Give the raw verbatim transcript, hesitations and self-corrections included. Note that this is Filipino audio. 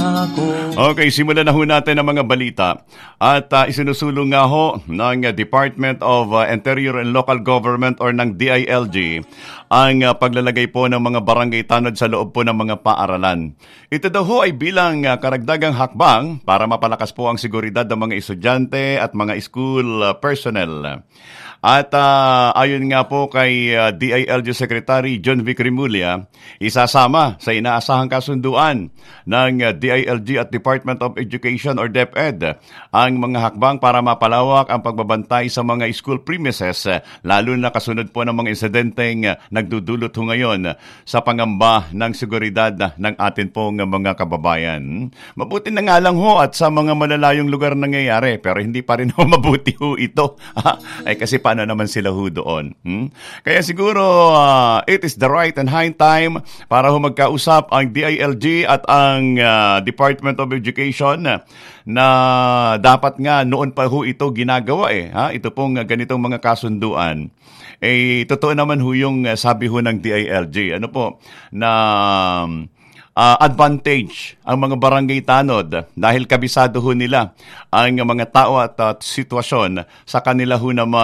Okay, simulan na ho natin ang mga balita. At uh, isinusulong nga ho ng uh, Department of uh, Interior and Local Government or ng D I L G ang uh, paglalagay po ng mga barangay tanod sa loob po ng mga paaralan. Ito daw ho ay bilang uh, karagdagang hakbang para mapalakas po ang seguridad ng mga estudyante at mga school uh, personnel. At uh, ayon nga po kay uh, D I L G Secretary John Vic Remulla, isasama sa inaasahang kasunduan ng uh, D I L G at Department of Education or DepEd ang mga hakbang para mapalawak ang pagbabantay sa mga school premises, lalo na kasunod po ng mga insidenteng uh, nagdudulot ho ngayon sa pangamba ng seguridad ng atin pong mga kababayan. Mabuti na nga lang ho at sa mga malalayong lugar nangyayari, pero hindi pa rin ho mabuti ho ito. Ay kasi paano naman sila ho doon? Hmm? Kaya siguro uh, it is the right and high time para ho magkausap ang D I L G at ang uh, Department of Education na dapat nga noon pa ho ito ginagawa eh. Ha? Ito pong uh, ganitong mga kasunduan. Eh, totoo naman ho yung uh, sabi ho ng D I L G. Ano po? Na Uh, advantage ang mga barangay tanod dahil kabisado ho nila ang mga tao at uh, sitwasyon sa kanila ho naman